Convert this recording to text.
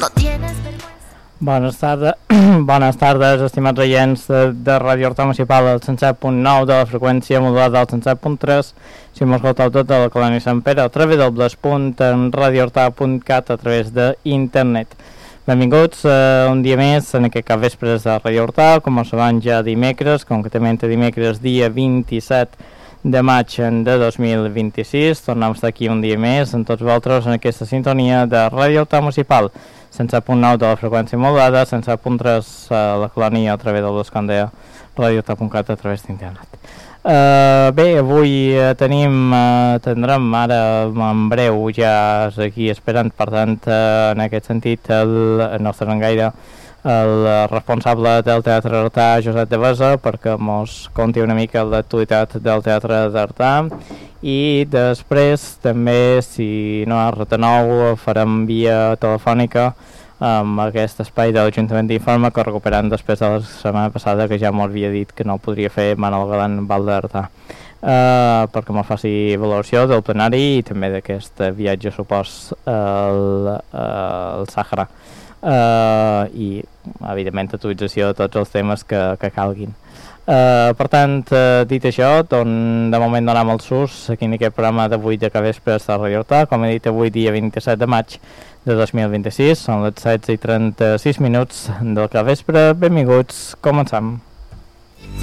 Bones tardes, estimats oients de Radio Horta Municipal al 107.9 de la freqüència modulada al 107.3. Si m'escolteu tot de la colònia Sant Pere a través del Blespunt en radiohorta.cat a través d'internet. Benvinguts un dia més en aquest capvespre de Radio Horta, com saben ja dimecres, concretament dimecres dia 27 de maig de 2026. Tornem a estar aquí un dia més amb tots vosaltres en aquesta sintonia de Radio Horta Municipal, 107.9 de la freqüència modulada, 107.3 a la colònia a través del com deia, radiohorta.cat a través d'internet. Bé, avui tindrem ara en breu, ja és aquí esperant, per tant, en aquest sentit, no estarem gaire, el responsable del Teatre d'Artà, Josep de Besa, perquè mos conti una mica l'actualitat del Teatre d'Artà, i després també, si no és res nou, farem via telefònica amb aquest espai de l'Ajuntament d'Informa que recuperant després de la setmana passada que ja m'ho havia dit que no podria fer Manel Galan Val d'Artà, perquè m'ho faci valoració del plenari i també d'aquest viatge supòs al Sàhara. I evidentment actualització de tots els temes que calguin. Per tant, dit això, de moment donem el sus aquí en aquest programa d'avui de capvespre de Radio Horta. Com he dit, avui dia 27 de maig de 2026, són les 16:36 del capvespre. Benvinguts, comencem.